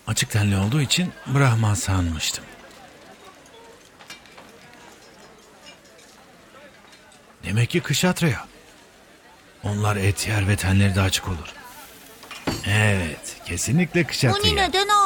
Açık tenli olduğu için Brahman sanmıştım. Demek ki kışatraya. Onlar et yer ve tenleri de açık olur. Evet, kesinlikle Muni kışatraya. neden